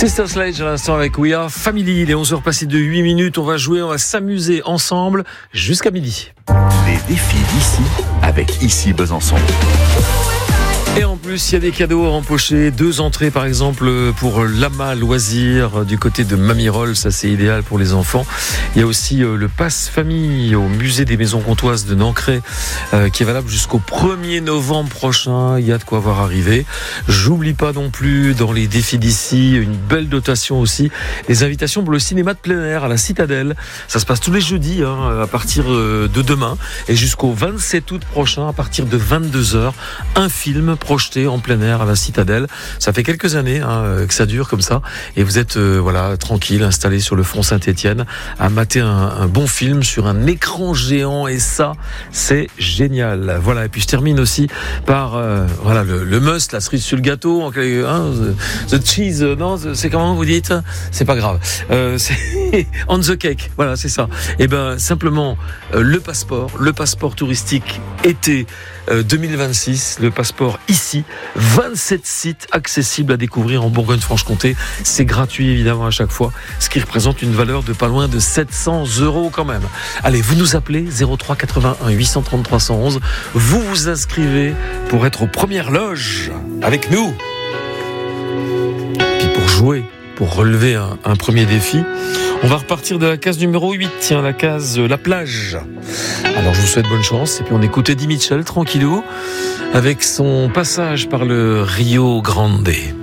Sister Sledge à l'instant avec We Are Family. Il est 11h passées de 8 minutes. On va jouer, on va s'amuser ensemble jusqu'à midi. Les défis d'ici avec Ici Besançon. Et en plus, il y a des cadeaux à empocher. 2 entrées, par exemple, pour Lama Loisirs du côté de Mamirol. Ça, c'est idéal pour les enfants. Il y a aussi le pass famille au musée des maisons comtoises de Nancray qui est valable jusqu'au 1er novembre prochain. Il y a de quoi voir arriver. J'oublie pas non plus, dans les défis d'ici, une belle dotation aussi. Les invitations pour le cinéma de plein air à la Citadelle. Ça se passe tous les jeudis à partir de demain et jusqu'au 27 août prochain à partir de 22h. Un film projeté en plein air à la Citadelle. Ça fait quelques années que ça dure comme ça et vous êtes tranquille, installé sur le front Saint-Étienne à mater un bon film sur un écran géant et ça c'est génial. Voilà, et puis je termine aussi par le must, la cerise sur le gâteau, the cheese, non, c'est comment vous dites, c'est pas grave, c'est on the cake, voilà, c'est ça. Et ben simplement le passeport touristique été 2026, le passeport ici, 27 sites accessibles à découvrir en Bourgogne-Franche-Comté. C'est gratuit évidemment à chaque fois, ce qui représente une valeur de pas loin de 700 € quand même. Allez, vous nous appelez 03 81 830 311. Vous vous inscrivez pour être aux premières loges avec nous. Puis pour jouer, pour relever un premier défi, on va repartir de la case numéro 8, la case La Plage. Alors je vous souhaite bonne chance et puis on écoute Eddie Mitchell tranquillou avec son passage par le Rio Grande.